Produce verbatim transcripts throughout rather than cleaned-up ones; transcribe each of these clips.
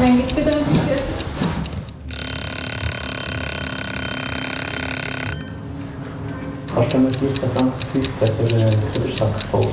Wen gibt es wieder etwas Süßes? Kannst du mir vierzehn Franken für, für den Sack zu holen?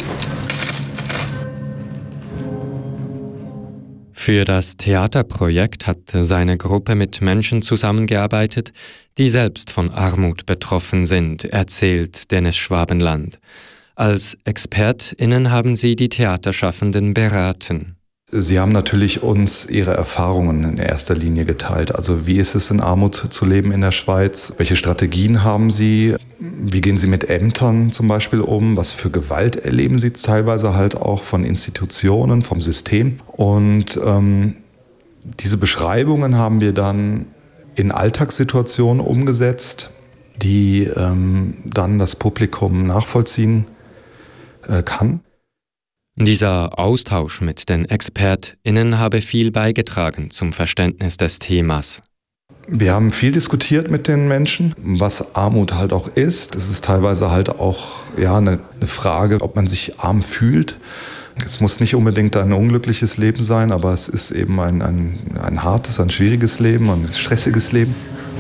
Für das Theaterprojekt hat seine Gruppe mit Menschen zusammengearbeitet, die selbst von Armut betroffen sind, erzählt Dennis Schwabenland. Als ExpertInnen haben sie die Theaterschaffenden beraten. Sie haben natürlich uns ihre Erfahrungen in erster Linie geteilt. Also wie ist es in Armut zu leben in der Schweiz? Welche Strategien haben Sie? Wie gehen Sie mit Ämtern zum Beispiel um? Was für Gewalt erleben Sie teilweise halt auch von Institutionen, vom System? Und ähm, diese Beschreibungen haben wir dann in Alltagssituationen umgesetzt, die ähm, dann das Publikum nachvollziehen äh, kann. Dieser Austausch mit den ExpertInnen habe viel beigetragen zum Verständnis des Themas. Wir haben viel diskutiert mit den Menschen, was Armut halt auch ist. Es ist teilweise halt auch ja, eine, eine Frage, ob man sich arm fühlt. Es muss nicht unbedingt ein unglückliches Leben sein, aber es ist eben ein, ein, ein hartes, ein schwieriges Leben, ein stressiges Leben.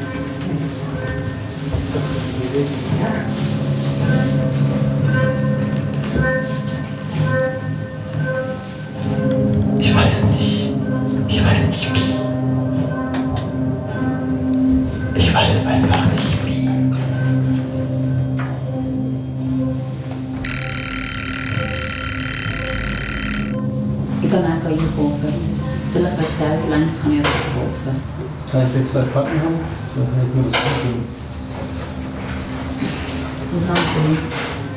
Ich weiß nicht. Ich weiß nicht wie. Ich weiß einfach nicht wie. Ich kann auch einkaufen. Vielleicht, wenn es Geld lenkt, kann ich etwas kaufen. Kann ich für zwei Platten haben? So kann ich mir das kaufen. Was noch ist?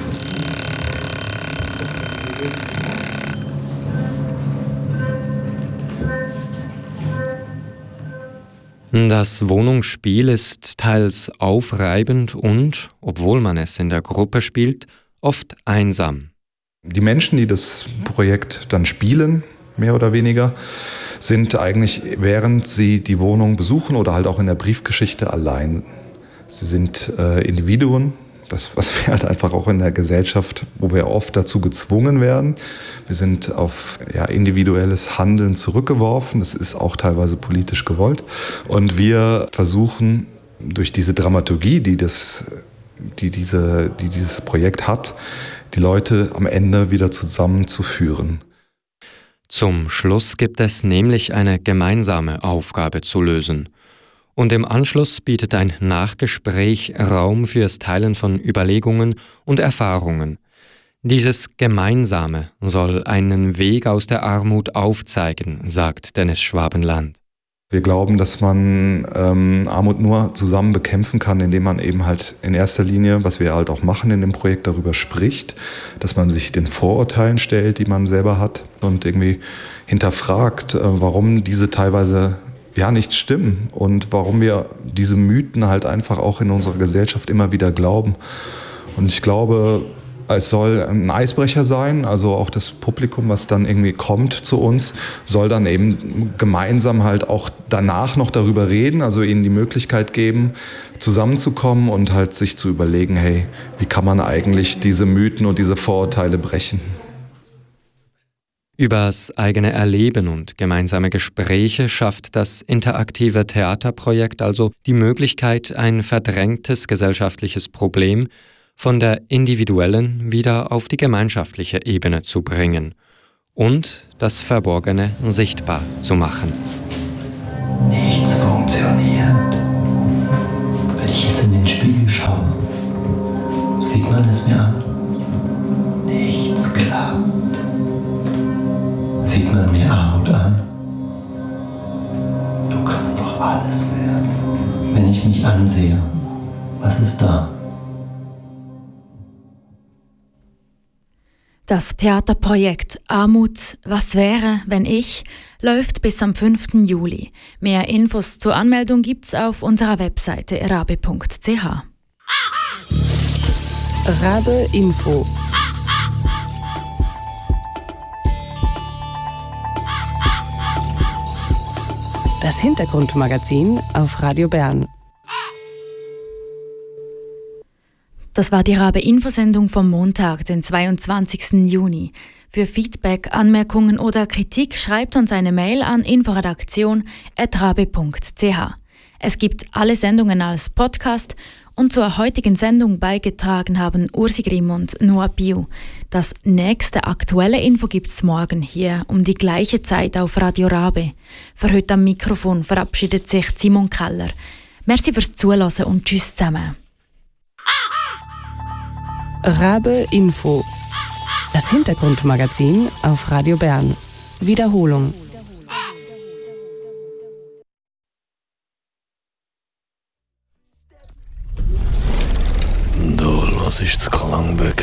Das Wohnungsspiel ist teils aufreibend und, obwohl man es in der Gruppe spielt, oft einsam. Die Menschen, die das Projekt dann spielen, mehr oder weniger, sind eigentlich, während sie die Wohnung besuchen oder halt auch in der Briefgeschichte allein. Sie sind äh, Individuen, das, was wir halt einfach auch in der Gesellschaft, wo wir oft dazu gezwungen werden. Wir sind auf ja, individuelles Handeln zurückgeworfen, das ist auch teilweise politisch gewollt. Und wir versuchen durch diese Dramaturgie, die, das, die, diese, die dieses Projekt hat, die Leute am Ende wieder zusammenzuführen. Zum Schluss gibt es nämlich eine gemeinsame Aufgabe zu lösen. Und im Anschluss bietet ein Nachgespräch Raum fürs Teilen von Überlegungen und Erfahrungen. Dieses Gemeinsame soll einen Weg aus der Armut aufzeigen, sagt Dennis Schwabenland. Wir glauben, dass man ähm, Armut nur zusammen bekämpfen kann, indem man eben halt in erster Linie, was wir halt auch machen in dem Projekt, darüber spricht, dass man sich den Vorurteilen stellt, die man selber hat und irgendwie hinterfragt, äh, warum diese teilweise ja nicht stimmen und warum wir diese Mythen halt einfach auch in unserer Gesellschaft immer wieder glauben. Und ich glaube, es soll ein Eisbrecher sein, also auch das Publikum, was dann irgendwie kommt zu uns, soll dann eben gemeinsam halt auch danach noch darüber reden, also ihnen die Möglichkeit geben, zusammenzukommen und halt sich zu überlegen, hey, wie kann man eigentlich diese Mythen und diese Vorurteile brechen? Übers eigene Erleben und gemeinsame Gespräche schafft das interaktive Theaterprojekt also die Möglichkeit, ein verdrängtes gesellschaftliches Problem von der individuellen wieder auf die gemeinschaftliche Ebene zu bringen und das Verborgene sichtbar zu machen. Nichts funktioniert. Wenn ich jetzt in den Spiegel schaue, sieht man es mir an. Nichts klappt. Sieht man mir Armut an? Du kannst doch alles werden. Wenn ich mich ansehe, was ist da? Das Theaterprojekt Armut, was wäre, wenn ich, läuft bis am fünften Juli. Mehr Infos zur Anmeldung gibt's auf unserer Webseite rabe punkt c h. Rabe Info. Das Hintergrundmagazin auf Radio Bern. Das war die Rabe-Infosendung vom Montag, den zweiundzwanzigsten Juni. Für Feedback, Anmerkungen oder Kritik schreibt uns eine Mail an inforedaktion at rabe punkt c h. Es gibt alle Sendungen als Podcast und zur heutigen Sendung beigetragen haben Ursi Grimm und Noah Biu. Das nächste aktuelle Info gibt es morgen hier um die gleiche Zeit auf Radio Rabe. Für heute am Mikrofon verabschiedet sich Simon Keller. Merci fürs Zuhören und tschüss zusammen. Rabe Info. Das Hintergrundmagazin auf Radio Bern. Wiederholung. Du hörst das Klangböck